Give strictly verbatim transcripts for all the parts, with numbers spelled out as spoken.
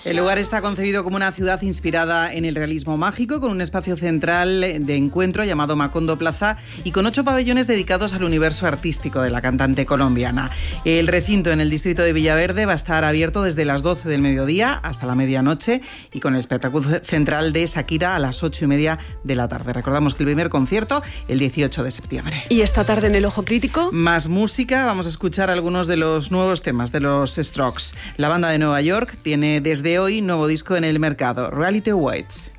El lugar está concebido como una ciudad inspirada en el realismo mágico, con un espacio central de encuentro llamado Macondo Plaza y con ocho pabellones dedicados al universo artístico de la cantante colombiana. El recinto en el distrito de Villaverde va a estar abierto desde las doce del mediodía hasta la medianoche y con el espectáculo central de Shakira a las ocho y media de la tarde. Recordamos que el primer concierto el dieciocho de septiembre. ¿Y esta tarde en el Ojo Crítico? Más música, vamos a escuchar algunos de los nuevos temas de los Strokes. La banda de Nueva York tiene desde hoy nuevo disco en el mercado, Reality Awaits.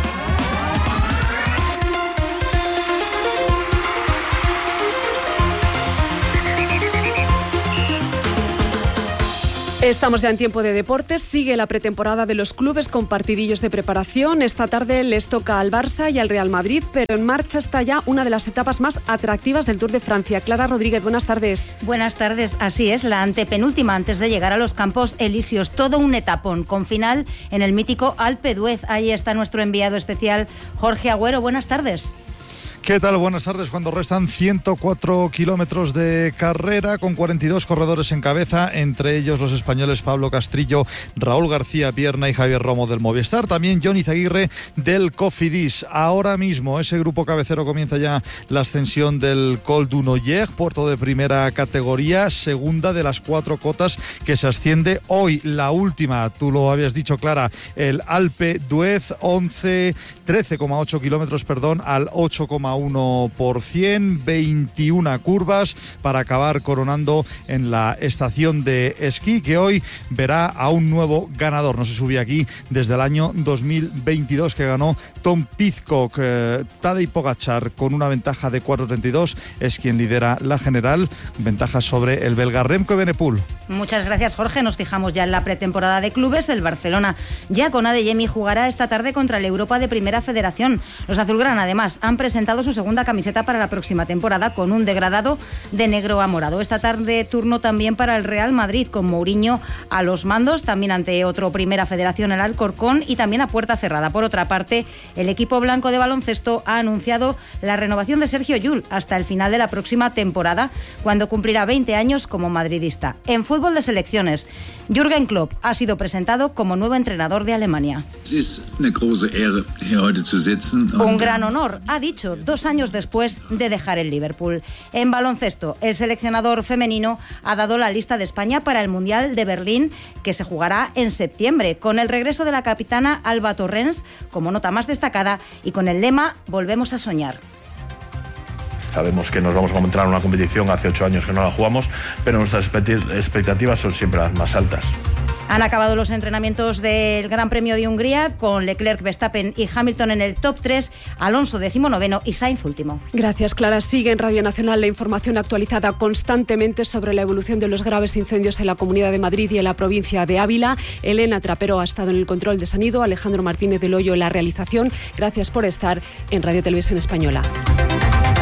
Estamos ya en tiempo de deportes, sigue la pretemporada de los clubes con partidillos de preparación. Esta tarde les toca al Barça y al Real Madrid, pero en marcha está ya una de las etapas más atractivas del Tour de Francia. Clara Rodríguez, buenas tardes. Buenas tardes, así es, la antepenúltima antes de llegar a los Campos Elíseos. Todo un etapón, con final en el mítico Alpe d'Huez. Ahí está nuestro enviado especial, Jorge Agüero. Buenas tardes. ¿Qué tal? Buenas tardes. Cuando restan ciento cuatro kilómetros de carrera, con cuarenta y dos corredores en cabeza, entre ellos los españoles Pablo Castrillo, Raúl García Pierna y Javier Romo del Movistar. También Jon Izaguirre del Cofidis. Ahora mismo ese grupo cabecero comienza ya la ascensión del Col du Noyer, puerto de primera categoría, segunda de las cuatro cotas que se asciende hoy. La última, tú lo habías dicho, Clara, el Alpe d'Huez, once, trece coma ocho kilómetros, perdón, al ocho coma uno por ciento, veintiuna curvas para acabar coronando en la estación de esquí, que hoy verá a un nuevo ganador. No se subía aquí desde el año dos mil veintidós, que ganó Tom Pidcock. eh, Tadej Pogačar, con una ventaja de cuatro treinta y dos, es quien lidera la general, ventaja sobre el belga Remco Evenepoel. Muchas gracias, Jorge. Nos fijamos ya en la pretemporada de clubes. El Barcelona, ya con Adeyemi, jugará esta tarde contra el Europa de Primera Federación. Los azulgrana, además, han presentado su segunda camiseta para la próxima temporada con un degradado de negro a morado. Esta tarde turno también para el Real Madrid, con Mourinho a los mandos, también ante otro Primera Federación, el Alcorcón, y también a puerta cerrada. Por otra parte, el equipo blanco de baloncesto ha anunciado la renovación de Sergio Llull hasta el final de la próxima temporada, cuando cumplirá veinte años como madridista. En fútbol de selecciones, Jürgen Klopp ha sido presentado como nuevo entrenador de Alemania. Un gran honor, ha dicho, dos años después de dejar el Liverpool. En baloncesto, el seleccionador femenino ha dado la lista de España para el Mundial de Berlín, que se jugará en septiembre, con el regreso de la capitana Alba Torrens como nota más destacada y con el lema "Volvemos a soñar". Sabemos que nos vamos a encontrar en una competición, hace ocho años que no la jugamos, pero nuestras expectativas son siempre las más altas. Han acabado los entrenamientos del Gran Premio de Hungría, con Leclerc, Verstappen y Hamilton en el top tres, Alonso decimonoveno y Sainz último. Gracias, Clara. Sigue en Radio Nacional la información actualizada constantemente sobre la evolución de los graves incendios en la Comunidad de Madrid y en la provincia de Ávila. Elena Trapero ha estado en el control de sonido, Alejandro Martínez del Hoyo en la realización. Gracias por estar en Radio Televisión Española.